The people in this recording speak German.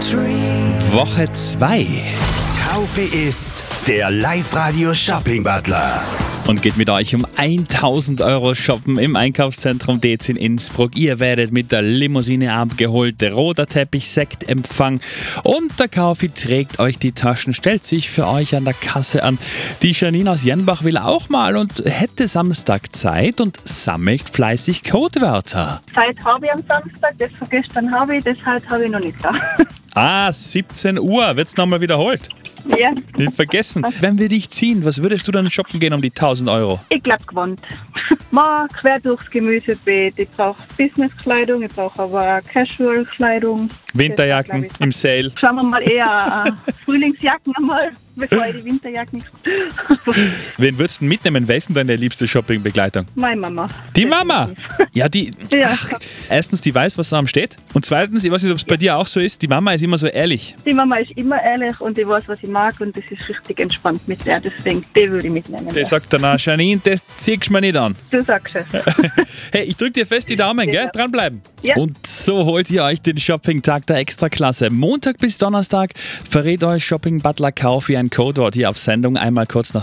Woche 2. Kaufe ist der Live-Radio Shopping Butler. Und geht mit euch um 1000 Euro shoppen im Einkaufszentrum DZ in Innsbruck. Ihr werdet mit der Limousine abgeholt, roter Teppich, Sektempfang und der Kaufi trägt euch die Taschen, stellt sich für euch an der Kasse an. Die Janine aus Jenbach will auch mal und hätte Samstag Zeit und sammelt fleißig Codewörter. Zeit habe ich am Samstag, das von gestern habe ich, deshalb habe ich noch nicht da. 17 Uhr, wird's nochmal wiederholt. Ja, Nicht vergessen. Wenn wir dich ziehen, was würdest du dann shoppen gehen um die 1000 Euro? ich glaube gewohnt. Mal quer durchs Gemüsebeet. Ich brauche Businesskleidung, ich brauche aber Casual-Kleidung. Winterjacken im Sale. Schauen wir mal eher Frühlingsjacken einmal, bevor ich die Winterjacken. Wen würdest du mitnehmen? Wer ist denn deine liebste Shoppingbegleitung? Meine Mama. Die Mama! Ja, die. Ja. Erstens, die weiß, was da am steht. Und zweitens, ich weiß nicht, ob es bei dir auch so ist, die Mama ist immer so ehrlich. Die Mama ist immer ehrlich und ich weiß, was ich mag und das ist richtig entspannt mit der. Deswegen, die würde ich mitnehmen. Der sagt danach, Janine, das ziehst du mir nicht an. Du sagst es. Hey, ich drück dir fest die Daumen, gell? Dranbleiben. Ja. Und so holt ihr euch den Shopping-Tag der Extraklasse. Montag bis Donnerstag verrät euch Shopping Butler Kaufi ein Codewort hier auf Sendung. Einmal kurz nach